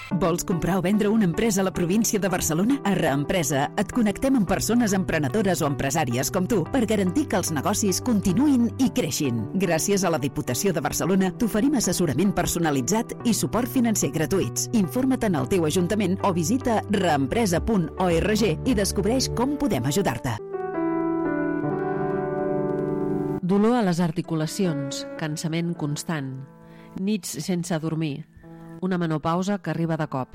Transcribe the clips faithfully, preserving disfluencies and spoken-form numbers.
Vols comprar o vendre una empresa a la província de Barcelona? A Reempresa et connectem amb persones emprenedores o empresàries com tu per garantir que els negocis continuïn i creixin. Gràcies a la Diputació de Barcelona t'oferim assessorament personalitzat i suport financer gratuïts. Informa't en el teu ajuntament o visita reempresa punt org i descobreix com podem ajudar-te. Dolor a les articulacions, cansament constant, nits sense dormir, una menopausa que arriba de cop.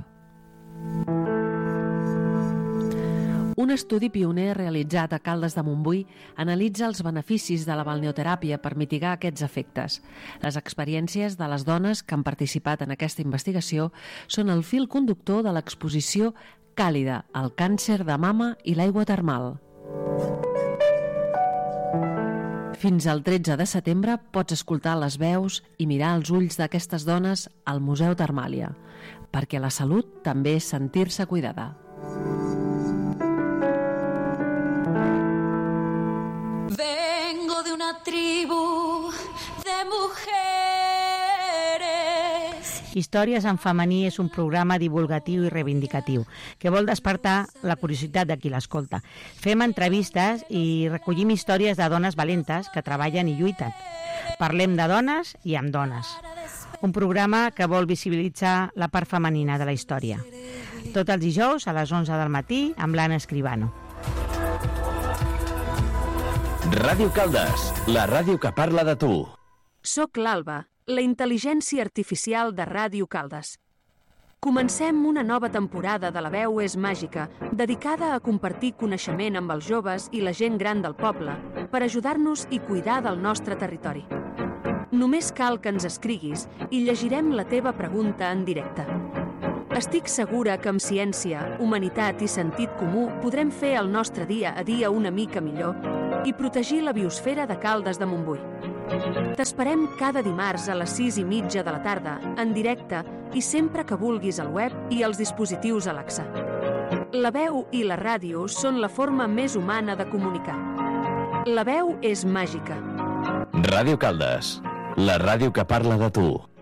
Un estudi pioner realitzat a Caldes de Montbui analitza els beneficis de la balneoteràpia per mitigar aquests efectes. Les experiències de les dones que han participat en aquesta investigació són el fil conductor de l'exposició Càlida, el càncer de mama i l'aigua termal. Fins al tretze de setembre pots escoltar les veus i mirar els ulls d'aquestes dones al Museu Termàlia, perquè la salut també és sentir-se cuidada. Vengo de una tribu de mujeres. Històries en femení és un programa divulgatiu i reivindicatiu que vol despertar la curiositat de qui l'escolta. Fem entrevistes i recollim històries de dones valentes que treballen i lluiten. Parlem de dones i amb dones. Un programa que vol visibilitzar la part femenina de la història. Tots els dijous a les onze del matí amb l'Anna Escribano. Ràdio Caldes, la ràdio que parla de tu. Soc l'Alba, la intel·ligència artificial de Ràdio Caldes. Comencem una nova temporada de La Veu és Màgica, dedicada a compartir coneixement amb els joves i la gent gran del poble per ajudar-nos i cuidar del nostre territori. Només cal que ens escriguis i llegirem la teva pregunta en directe. Estic segura que amb ciència, humanitat i sentit comú podrem fer el nostre dia a dia una mica millor i protegir la biosfera de Caldes de Montbui. T'esperem cada dimarts a les sis i mitja de la tarda, en directe i sempre que vulguis al web i als dispositius Alexa. La veu i la ràdio són la forma més humana de comunicar. La veu és màgica. Ràdio Caldes, la ràdio que parla de tu.